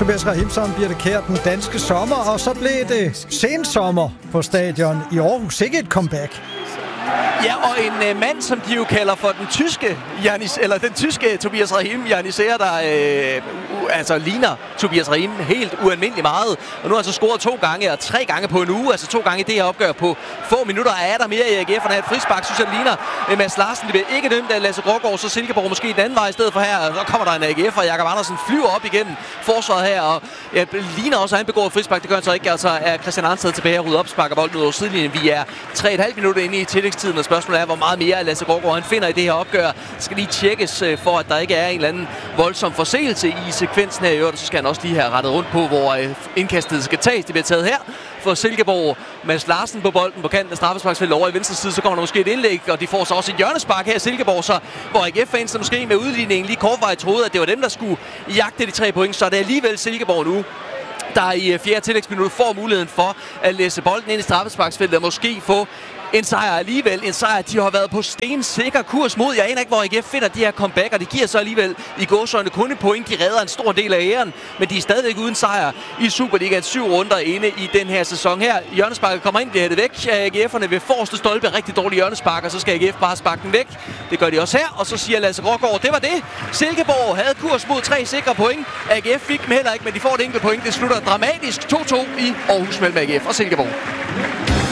Tobias Rahimson, Birthe Kjær, den danske sommer, og så blev det sensommer på stadion i Aarhus. Ikke et comeback. Ja, og en mand, som de jo kalder for den tyske Tobias Rahim, Janisser, der ligner Tobias Rahim helt ualmindeligt meget. Og nu har han så scoret 2 gange og 3 gange på en uge, altså 2 gange i det her opgør på få minutter. Er der mere i AGF, og et frispark, synes jeg, ligner Mads Larsen. Det bliver ikke dømt af Lasse Grågaard, så Silkeborg måske den anden vej i stedet for her. Og så kommer der en AGF, og Jakob Andersen flyver op igennem forsvaret her, og ligner også, at han begår et frispark. Det gør han så ikke. Altså er Christian Arnsted tilbage og rydder op, sparker bolden ud over sidelinjen. Vi er 3,5 minutter inde i tillægstiden, og spørgsmålet er, hvor meget mere Lasse Grågaard han finder i det her opgør. Det skal lige tjekkes for, at der ikke er en eller anden voldsom forseelse i sekvensen her i øvrigt. Så skal han også lige have rettet rundt på, hvor indkastet skal tages. Det bliver taget her for Silkeborg. Mads Larsen på bolden på kanten af straffesparksfeltet over i venstre side. Så kommer der måske et indlæg, og de får så også et hjørnespark her i Silkeborg. Så hvor AGF-fansene måske med udligningen lige kortvejt troede, at det var dem, der skulle jagte de 3 point. Så er det alligevel Silkeborg nu, der i 4. tillægsminut får muligheden for at læse bolden ind i straffesparksfeltet og måske få en sejr alligevel. En sejr, de har været på stensikker kurs mod. Jeg aner ikke, hvor AGF finder de her comeback, og det giver så alligevel i gåseøjne kun et point. De redder en stor del af æren, men de er stadigvæk uden sejr i Superligaen 7 runder inde i den her sæson her. Hjørnesparket kommer ind, bliver hættet væk. AGF'erne ved forreste stolpe, rigtig dårlig hjørnespark, og så skal AGF bare sparke den væk. Det gør de også her, og så siger Lasse Grågaard, det var det. Silkeborg havde kurs mod 3 sikre point. AGF fik dem heller ikke, men de får et enkelt point. Det slutter dramatisk 2-2 i Aarhus mellem AGF og Silkeborg.